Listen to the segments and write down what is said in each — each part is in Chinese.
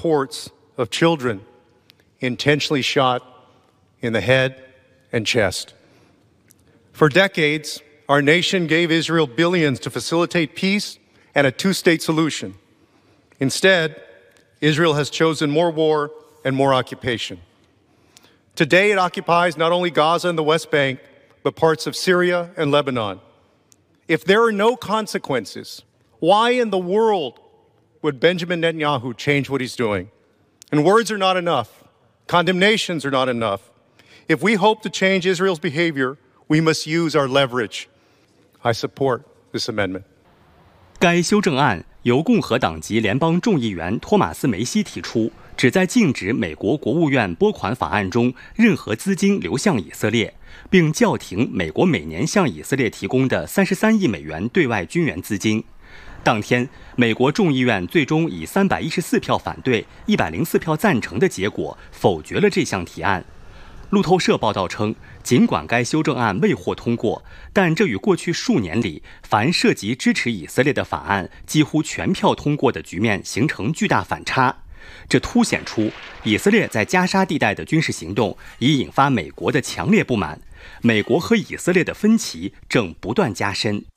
reports of children intentionally shot in the head and chest. For decades, our nation gave Israel billions to facilitate peace and a two-state solution. Instead, Israel has chosen more war and more occupation. Today, it occupies not only Gaza and the West Bank, but parts of Syria and Lebanon. If there are no consequences, why in the world would Benjamin Netanyahu change what he's doing? And words are not enough. Condemnations are not enough. If we hope to change Israel's behavior, we must use our leverage. I support this amendment. 该修正案由共和党籍联邦众议员托马斯·梅西提出，旨在禁止美国国务院拨款法案中任何资金流向以色列，并叫停美国每年向以色列提供的33亿美元对外军援资金。当天，美国众议院最终以314票反对、104票赞成的结果否决了这项提案。路透社报道称，尽管该修正案未获通过，但这与过去数年里凡涉及支持以色列的法案几乎全票通过的局面形成巨大反差。这凸显出以色列在加沙地带的军事行动已引发美国的强烈不满，美国和以色列的分歧正不断加深。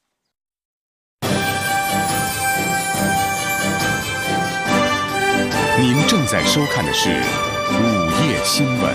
您正在收看的是午夜新闻。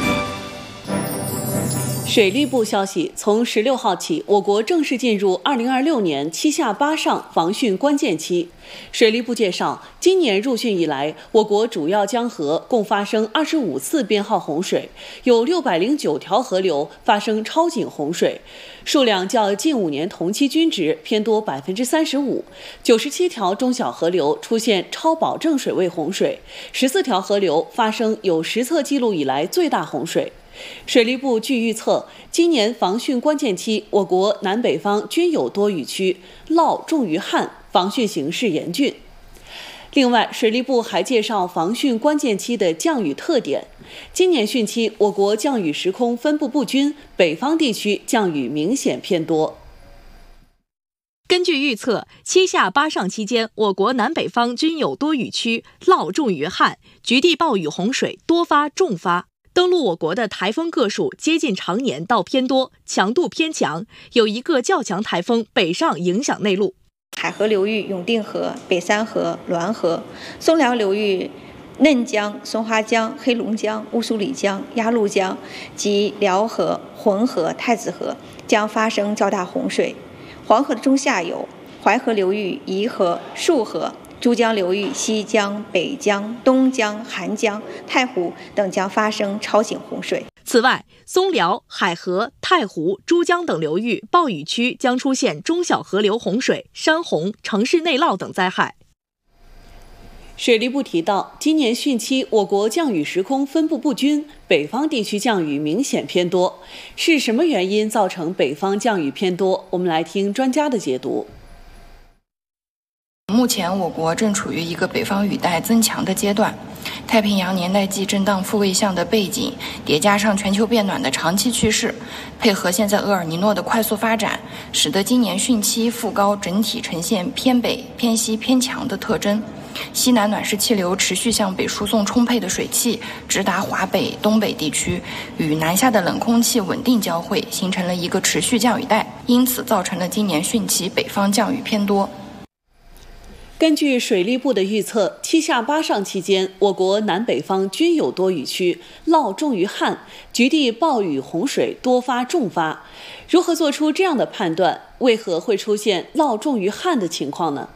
水利部消息，从16号起，我国正式进入2026年7下8上防汛关键期。水利部介绍，今年入汛以来，我国主要江河共发生25次编号洪水，有609条河流发生超警洪水，数量较近5年同期均值偏多35%，97条中小河流出现超保证水位洪水，14条河流发生有实测记录以来最大洪水。水利部据预测，今年防汛关键期，我国南北方均有多雨区，涝重于旱，防汛形势严峻。另外，水利部还介绍防汛关键期的降雨特点。今年汛期，我国降雨时空分布不均，北方地区降雨明显偏多。 根据预测，7下8上期间，我国南北方均有多雨区，涝重于旱，局地暴雨洪水多发重发。登陆我国的台风个数接近常年到偏多，强度偏强，有一个较强台风北上影响内陆。 海河流域永定河、北三河、滦河；松辽流域嫩江、松花江、黑龙江、乌苏里江、鸭绿江及辽河、浑河、太子河将发生较大洪水。黄河的中下游、淮河流域宜河、束河、珠江流域西江、北江、东江、韩江、太湖等将发生超警洪水。 此外，松辽、海河、太湖、珠江等流域暴雨区将出现中小河流洪水、山洪、城市内涝等灾害。 水利部提到，今年汛期我国降雨时空分布不均，北方地区降雨明显偏多。是什么原因造成北方降雨偏多？我们来听专家的解读。 目前我国正处于一个北方雨带增强的阶段，太平洋年代际震荡复位相的背景，叠加上全球变暖的长期趋势，配合现在厄尔尼诺的快速发展，使得今年汛期副高整体呈现偏北、偏西、偏强的特征。西南暖湿气流持续向北输送充沛的水汽，直达华北、东北地区，与南下的冷空气稳定交汇，形成了一个持续降雨带，因此造成了今年汛期北方降雨偏多。 根据水利部的预测，7下8上期间，我国南北方均有多雨区，涝重于旱，局地暴雨洪水多发重发。如何做出这样的判断？为何会出现涝重于旱的情况呢？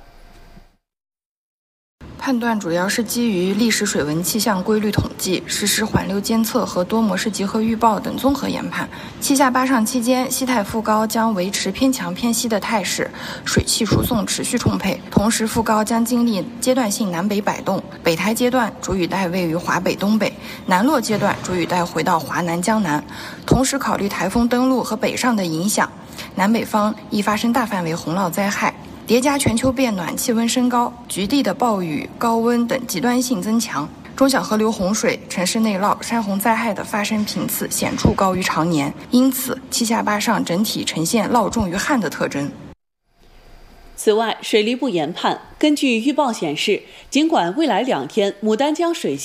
判断主要是基于历史水文气象规律统计、实时环流监测和多模式集合预报等综合研判。7下8上期间，西太副高将维持偏强偏西的态势，水汽输送持续充沛，同时副高将经历阶段性南北摆动。北台阶段主雨带位于华北东北，南落阶段主雨带回到华南江南。同时考虑台风登陆和北上的影响，南北方易发生大范围洪涝灾害。叠加全球变暖、气温升高、局地的暴雨、高温等极端性增强，中小河流洪水、城市内涝、山洪灾害的发生频次显著高于常年，因此7下8上整体呈现涝重于旱的特征。 此外，水利部研判，根据预报显示，尽管未来2天牡丹江水系